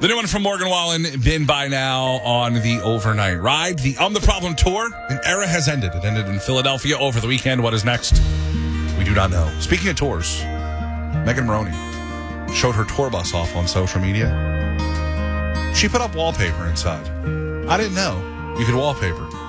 The new one from Morgan Wallen, been by now on the overnight ride. The I'm the Problem tour, an era has ended. It ended in Philadelphia over the weekend. What is next? We do not know. Speaking of tours, Megan Maroney showed her tour bus off on social media. She put up wallpaper inside. I didn't know you could wallpaper.